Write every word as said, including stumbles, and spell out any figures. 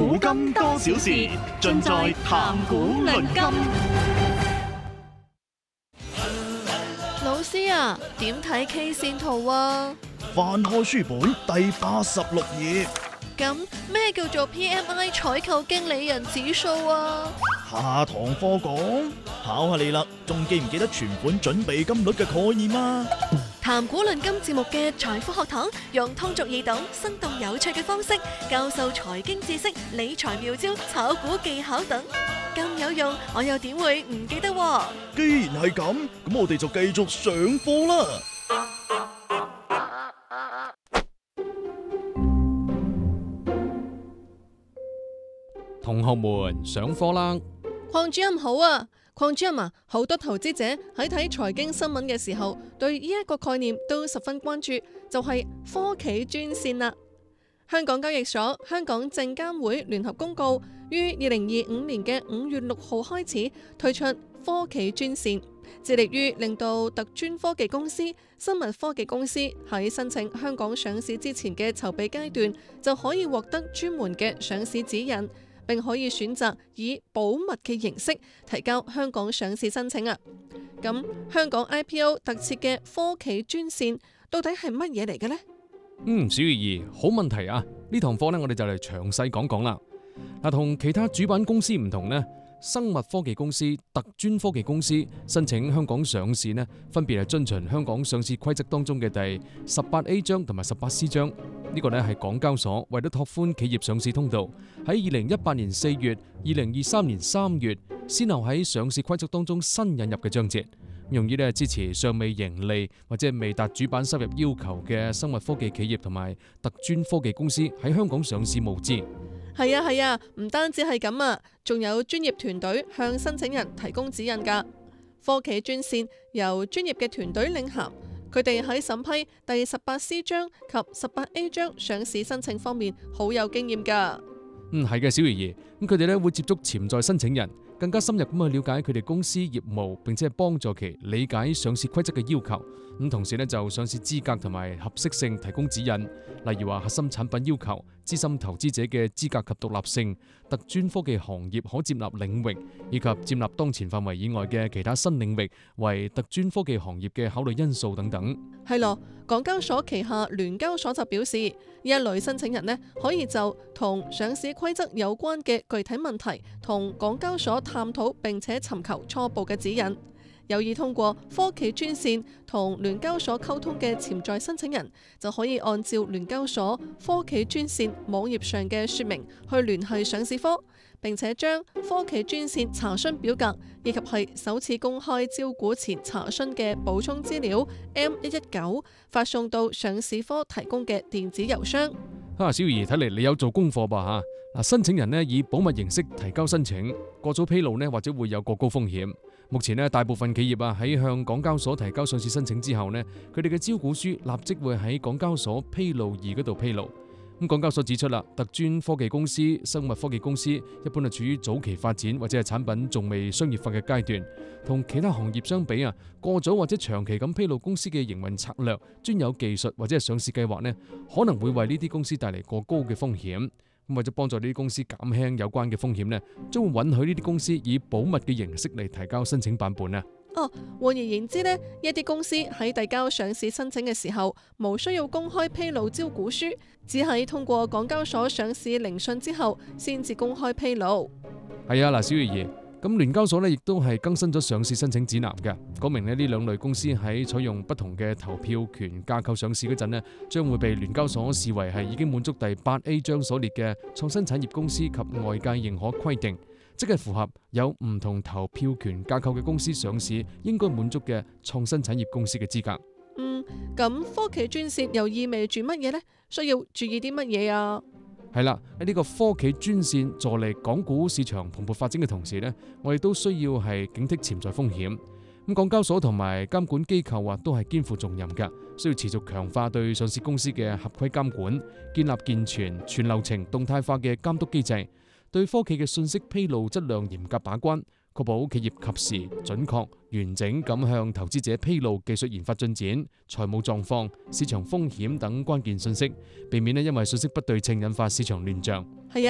古今多少事，盡在談古論今。 老師啊，點睇 K 線圖啊？ 翻開書本第八十六頁。 咁咩叫做 P M I 採購經理人指數啊？ 下堂課講，考下你啦，仲記唔記得存款準備金率嘅概念啊？ 談古論今節目嘅財富學堂，用通俗易懂、生動有趣嘅方式教授財經知識、理財妙招、炒股技巧等，咁有用，我又點會唔記得喎？ 既然係咁，咁我哋就繼續上課啦。 同學們上課啦！ 鄺主任好啊，鄺主任啊，好多投資者喺睇財經新聞嘅時候，對呢一個概念都十分關注，就係科企專線啦。香港交易所、香港證監會聯合公告，於二零二五年嘅五月六號開始推出科企專線，致力於令到特專科技公司、生物科技公司喺申請香港上市之前嘅籌備階段，就可以獲得專門嘅上市指引，並可以選擇以保密嘅形式提交香港上市申請啊！咁香港 I P O 特設嘅科企專線到底係乜嘢嚟嘅呢？ 嗯，小月兒，好問題啊！呢堂課呢，我哋就嚟詳細講講啦。嗱，同其他主板公司唔同呢，生物科技公司、特專科技公司申請香港上市呢，分別係遵循香港上市規則當中嘅第十八 A 章同埋十八 C 章。呢個呢係港交所為咗拓寬企業上市通道，喺二零一八年四月、二零二三年三月，先後喺上市規則當中新引入嘅章節，用於呢支持尚未盈利或者未達主板收入要求嘅生物科技企業同埋特專科技公司喺香港上市募資。 係啊係啊，唔單止係咁啊，仲有專業團隊向申請人提供指引㗎。科企專線由專業嘅團隊領銜。佢哋喺審批第十八 C 章及十八 A 章上市申請方面好有經驗㗎。 嗯，係嘅，小怡兒。咁佢哋咧會接觸潛在申請人，更加深入咁去了解佢哋公司業務，並且係幫助其理解上市規則嘅要求。咁同時咧就上市資格同埋合適性提供指引，例如話核心產品要求、資深投資者嘅資格及獨立性、特專科技行業可接納領域，以及接納當前範圍以外嘅其他新領域為特專科技行業嘅考慮因素等等。 係咯，港交所旗下聯交所就表示，呢一類申請人呢可以就同上市規則有關嘅具體問題同港交所探討，並且尋求初步嘅指引。有意通過科企專線同聯交所溝通嘅潛在申請人，就可以按照聯交所科企專線網頁上嘅說明去聯繫上市科，並且將科企專線查詢表格以及係首次公開招股前查詢嘅補充資料 M 一一九發送到上市科提供嘅電子郵箱。 啊，小儀，睇嚟你有做功課吧吓？嗱，申請人呢以保密形式提交申請，過早披露呢或者會有過高風險。目前呢，大部分企業啊喺向港交所提交上市申請之後呢，佢哋嘅招股書立即會喺港交所披露易嗰度披露。咁港交所指出啦，特專科技公司、生物科技公司一般係處於早期發展或者係產品仲未商業化嘅階段，同其他行業相比啊，過早或者長期咁披露公司嘅營運策略、專有技術或者係上市計劃呢，可能會為呢啲公司帶嚟過高嘅風險。咁為咗幫助呢啲公司減輕有關嘅風險呢，將會允許呢啲公司以保密嘅形式嚟提交申請版本啊。 哦，換而言之呢，一啲公司喺遞交上市申請嘅時候，無需要公開披露招股書，只係通過港交所上市聆訊之後，先至公開披露。 係啊，嗱，小月兒，咁聯交所呢亦都係更新咗上市申請指南嘅，講明呢呢兩類公司喺採用不同嘅投票權架構上市嗰陣呢，將會被聯交所視為係已經滿足第八 A 章所列嘅創新產業公司及外界認可規定。即係符合有唔同投票權架構嘅公司上市應該滿足嘅創新產業公司嘅資格。 嗯，咁科企專線又意味住乜嘢呢？需要注意啲乜嘢啊？ 係啦，喺呢個科企專線助力港股市場蓬勃發展嘅同時呢，我哋都需要係警惕潛在風險。咁港交所同埋監管機構啊，都係肩負重任㗎，需要持續強化對上市公司嘅合規監管，建立健全、全流程、動態化嘅監督機制。對科企嘅信息披露質量嚴格把關，確保企業及時、準確、完整咁向投資者披露技術研發進展、財務狀況、市場風險等關鍵信息，避免咧因為信息不對稱引發市場亂象。 係啊。